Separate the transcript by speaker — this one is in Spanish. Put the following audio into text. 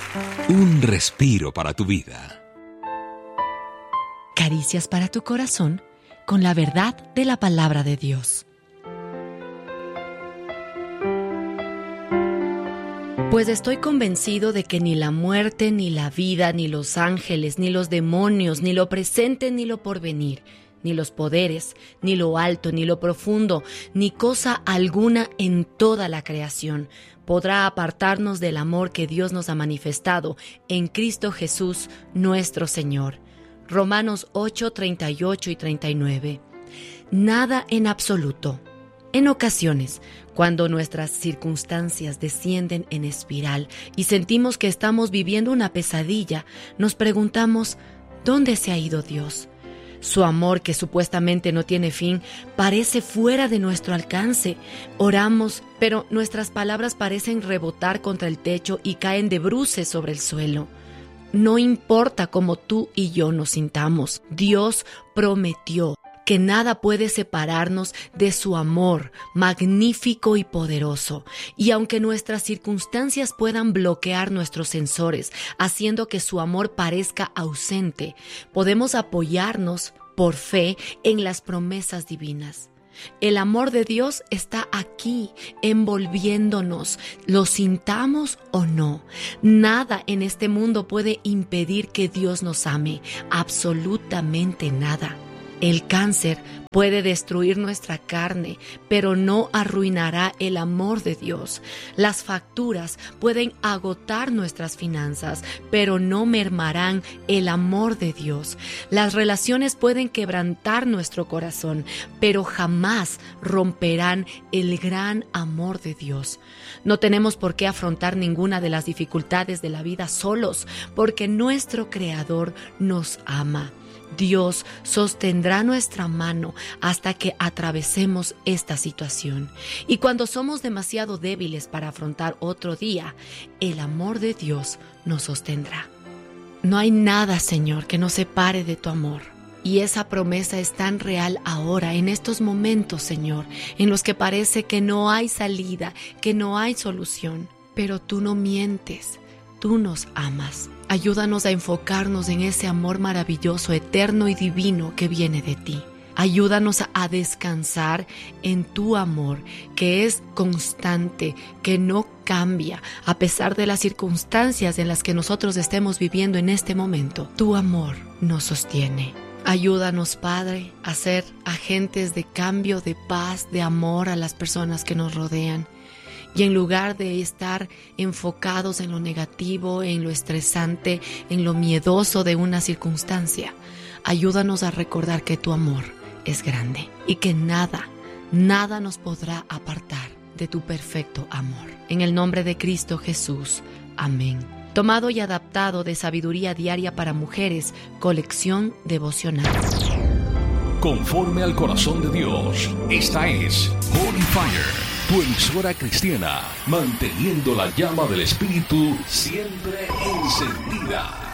Speaker 1: Un respiro para tu vida.
Speaker 2: Caricias para tu corazón con la verdad de la palabra de Dios. Pues estoy convencido de que ni la muerte, ni la vida, ni los ángeles, ni los demonios, ni lo presente, ni lo porvenir, ni los poderes, ni lo alto, ni lo profundo, ni cosa alguna en toda la creación podrá apartarnos del amor que Dios nos ha manifestado en Cristo Jesús, nuestro Señor. Romanos 8, 38 y 39. Nada en absoluto. En ocasiones, cuando nuestras circunstancias descienden en espiral y sentimos que estamos viviendo una pesadilla, nos preguntamos, ¿dónde se ha ido Dios? Su amor, que supuestamente no tiene fin, parece fuera de nuestro alcance. Oramos, pero nuestras palabras parecen rebotar contra el techo y caen de bruces sobre el suelo. No importa cómo tú y yo nos sintamos, Dios prometió que nada puede separarnos de su amor magnífico y poderoso. Y aunque nuestras circunstancias puedan bloquear nuestros sensores, haciendo que su amor parezca ausente, podemos apoyarnos por fe en las promesas divinas. El amor de Dios está aquí, envolviéndonos, lo sintamos o no. Nada en este mundo puede impedir que Dios nos ame, absolutamente nada. El cáncer puede destruir nuestra carne, pero no arruinará el amor de Dios. Las facturas pueden agotar nuestras finanzas, pero no mermarán el amor de Dios. Las relaciones pueden quebrantar nuestro corazón, pero jamás romperán el gran amor de Dios. No tenemos por qué afrontar ninguna de las dificultades de la vida solos, porque nuestro Creador nos ama. Dios sostendrá nuestra mano hasta que atravesemos esta situación. Y cuando somos demasiado débiles para afrontar otro día, el amor de Dios nos sostendrá. No hay nada, Señor, que nos separe de tu amor. Y esa promesa es tan real ahora, en estos momentos, Señor, en los que parece que no hay salida, que no hay solución. Pero tú no mientes, tú nos amas. Ayúdanos a enfocarnos en ese amor maravilloso, eterno y divino que viene de ti. Ayúdanos a descansar en tu amor, que es constante, que no cambia, a pesar de las circunstancias en las que nosotros estemos viviendo en este momento. Tu amor nos sostiene. Ayúdanos, Padre, a ser agentes de cambio, de paz, de amor a las personas que nos rodean. Y en lugar de estar enfocados en lo negativo, en lo estresante, en lo miedoso de una circunstancia, ayúdanos a recordar que tu amor es grande y que nada nos podrá apartar de tu perfecto amor. En el nombre de Cristo Jesús. Amén. Tomado y adaptado de Sabiduría Diaria para Mujeres, colección devocional.
Speaker 1: Conforme al corazón de Dios, esta es Holy Fire, tu emisora cristiana, manteniendo la llama del Espíritu siempre encendida.